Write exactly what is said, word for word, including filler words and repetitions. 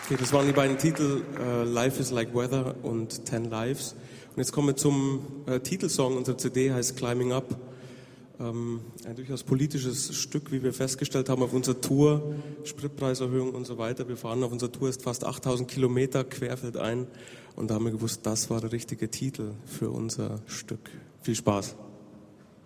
Okay, das waren die beiden Titel äh, Life is like Weather und Ten Lives. Und jetzt kommen wir zum äh, Titelsong unserer C D, heißt Climbing Up. Ähm, ein durchaus politisches Stück, wie wir festgestellt haben auf unserer Tour, Spritpreiserhöhung und so weiter. Wir fahren auf unserer Tour jetzt fast achttausend Kilometer querfeldein und da haben wir gewusst, das war der richtige Titel für unser Stück. Viel Spaß.